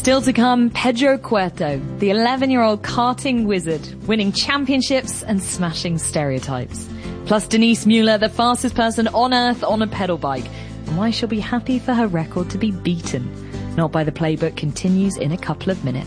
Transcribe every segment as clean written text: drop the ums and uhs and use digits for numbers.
Still to come, Pedro Cueto, the 11-year-old karting wizard, winning championships and smashing stereotypes. Plus Denise Mueller, the fastest person on earth on a pedal bike, and why she'll be happy for her record to be beaten. Not by the Playbook continues in a couple of minutes.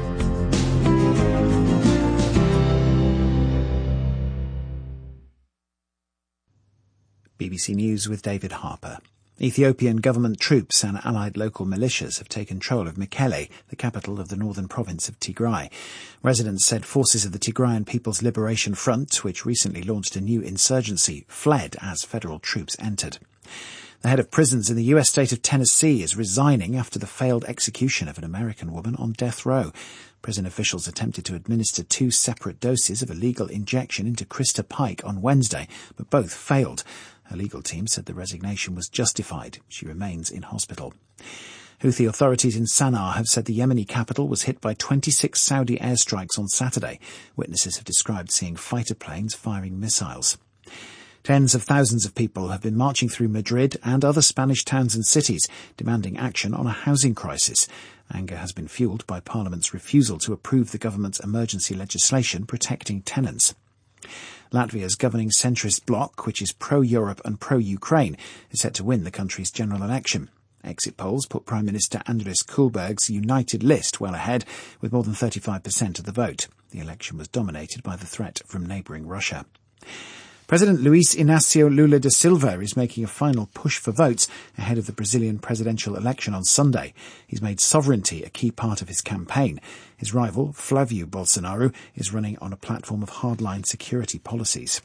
BBC News with David Harper. Ethiopian government troops and allied local militias have taken control of Mekelle, the capital of the northern province of Tigray. Residents said forces of the Tigrayan People's Liberation Front, which recently launched a new insurgency, fled as federal troops entered. The head of prisons in the US state of Tennessee is resigning after the failed execution of an American woman on death row. Prison officials attempted to administer 2 separate doses of a lethal injection into Krista Pike on Wednesday, but both failed. Her legal team said the resignation was justified. She remains in hospital. Houthi authorities in Sana'a have said the Yemeni capital was hit by 26 Saudi airstrikes on Saturday. Witnesses have described seeing fighter planes firing missiles. Tens of thousands of people have been marching through Madrid and other Spanish towns and cities, demanding action on a housing crisis. Anger has been fuelled by Parliament's refusal to approve the government's emergency legislation protecting tenants. Latvia's governing centrist bloc, which is pro-Europe and pro-Ukraine, is set to win the country's general election. Exit polls put Prime Minister Andris Kulberg's United List well ahead, with more than 35% of the vote. The election was dominated by the threat from neighbouring Russia. President Luiz Inácio Lula da Silva is making a final push for votes ahead of the Brazilian presidential election on Sunday. He's made sovereignty a key part of his campaign. His rival, Flávio Bolsonaro, is running on a platform of hardline security policies.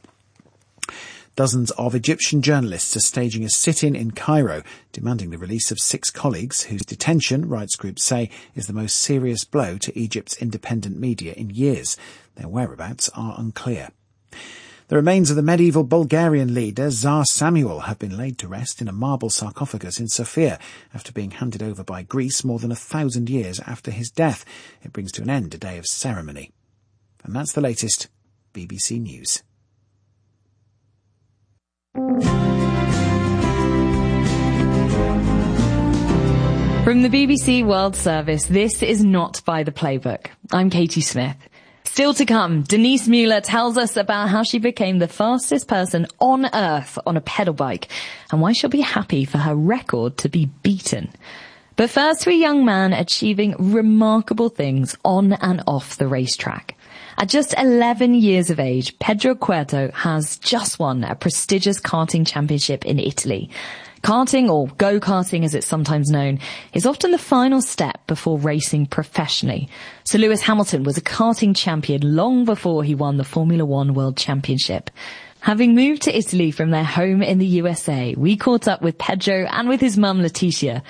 Dozens of Egyptian journalists are staging a sit-in in Cairo, demanding the release of 6 colleagues whose detention, rights groups say, is the most serious blow to Egypt's independent media in years. Their whereabouts are unclear. The remains of the medieval Bulgarian leader Tsar Samuel have been laid to rest in a marble sarcophagus in Sofia after being handed over by Greece more than 1,000 years after his death. It brings to an end a day of ceremony. And that's the latest BBC News. From the BBC World Service, this is Not by the Playbook. I'm Katie Smith. Still to come, Denise Mueller tells us about how she became the fastest person on earth on a pedal bike and why she'll be happy for her record to be beaten. But first, to a young man achieving remarkable things on and off the racetrack. At just 11 years of age, Pedro Cueto has just won a prestigious karting championship in Italy. Karting, or go-karting as it's sometimes known, is often the final step before racing professionally. Sir Lewis Hamilton was a karting champion long before he won the Formula One World Championship. Having moved to Italy from their home in the USA, we caught up with Pedro and with his mum Leticia